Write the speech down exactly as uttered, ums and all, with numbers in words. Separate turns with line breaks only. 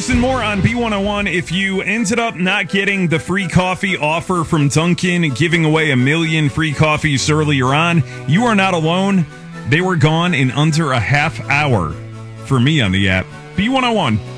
this and more on B one oh one. If you ended up not getting the free coffee offer from Dunkin', giving away a million free coffees earlier on, you are not alone. They were gone in under a half hour for me on the app. B one oh one.